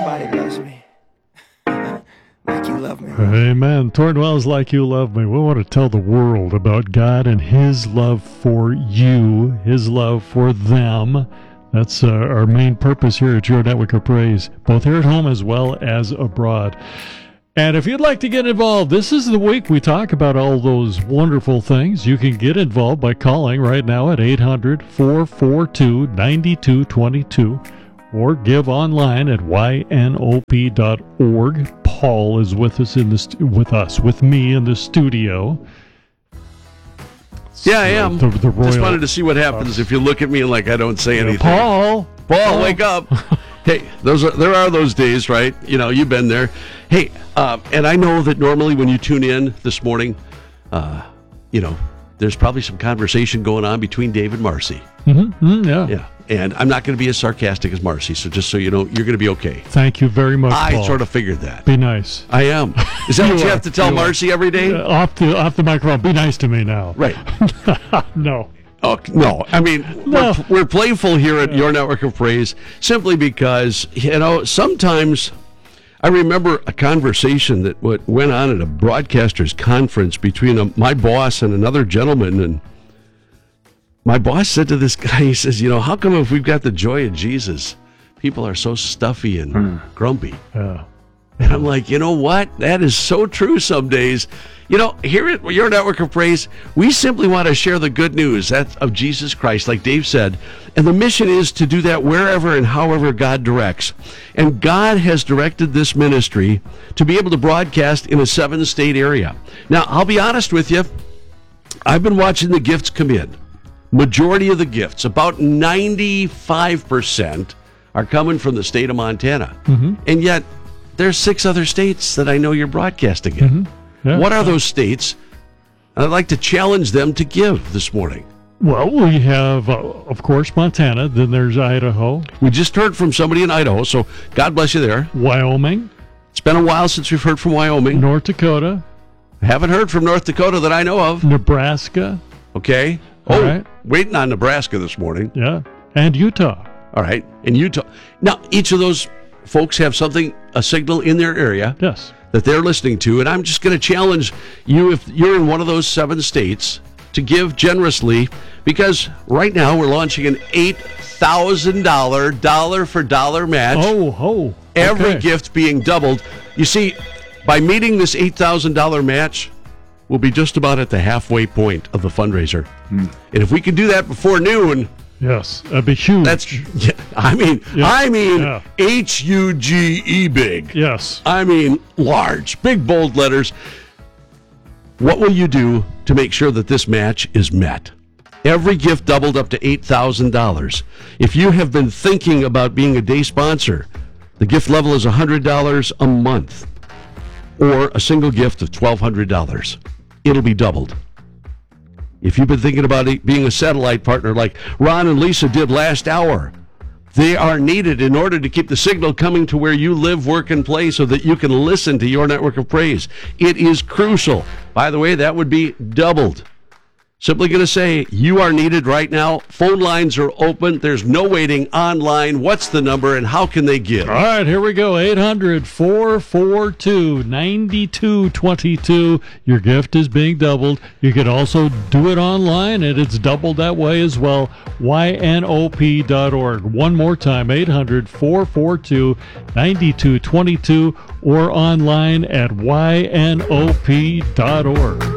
Nobody loves me like you love me. Amen. Tornwell's Like You Love Me. We want to tell the world about God and His love for you, His love for them. That's our main purpose here at Your Network of Praise, both here at home as well as abroad. And if you'd like to get involved, this is the week we talk about all those wonderful things. You can get involved by calling right now at 800-442-9222 or give online at ynop.org. Paul is with us with me in the studio. Yeah, I am. The royal, just wanted to see what happens if you look at me like I don't say anything. Paul, wake up. Hey, there are those days, right? You know, you've been there. Hey, and I know that normally when you tune in this morning, there's probably some conversation going on between Dave and Marcy. Yeah. And I'm not going to be as sarcastic as Marcy, so just so you know, you're going to be okay. Thank you very much, Paul. I sort of figured that. Be nice. I am. Is that what you have to tell Marcy every day? Off the microphone. Be nice to me now. Right. No. Oh, no. I mean, we're playful here at Your Network of Praise simply because, sometimes I remember a conversation that went on at a broadcasters conference between my boss and another gentleman, and my boss said to this guy, he says, how come if we've got the joy of Jesus, people are so stuffy and grumpy? Yeah. And I'm like, you know what? That is so true some days. Here at Your Network of Praise, we simply want to share the good news of Jesus Christ, like Dave said. And the mission is to do that wherever and however God directs. And God has directed this ministry to be able to broadcast in a 7-state area. Now, I'll be honest with you. I've been watching the gifts come in. Majority of the gifts, about 95%, are coming from the state of Montana. Mm-hmm. And yet, there's 6 other states that I know you're broadcasting in. Mm-hmm. Yeah. What are those states? I'd like to challenge them to give this morning. Well, we have, of course, Montana. Then there's Idaho. We just heard from somebody in Idaho, so God bless you there. Wyoming. It's been a while since we've heard from Wyoming. North Dakota. Haven't heard from North Dakota that I know of. Nebraska. Okay. All right. Waiting on Nebraska this morning. Yeah. And Utah. All right. And Utah. Now, each of those folks have a signal in their area. Yes. That they're listening to, and I'm just going to challenge you, if you're in one of those 7 states, to give generously, because right now we're launching an $8,000 dollar-for-dollar match. Okay. Every gift being doubled. You see, by meeting this $8,000 match, we'll be just about at the halfway point of the fundraiser. And if we can do that before noon, yes, that'd be huge. H-U-G-E big. Yes. I mean large, big, bold letters. What will you do to make sure that this match is met? Every gift doubled up to $8,000. If you have been thinking about being a day sponsor, the gift level is $100 a month, or a single gift of $1,200. It'll be doubled. If you've been thinking about being a satellite partner like Ron and Lisa did last hour, they are needed in order to keep the signal coming to where you live, work, and play so that you can listen to Your Network of Praise. It is crucial. By the way, that would be doubled. Simply going to say, you are needed right now. Phone lines are open. There's no waiting online. What's the number and how can they give? All right, here we go. 800-442-9222. Your gift is being doubled. You can also do it online, and it's doubled that way as well. ynop.org. One more time, 800-442-9222 or online at ynop.org.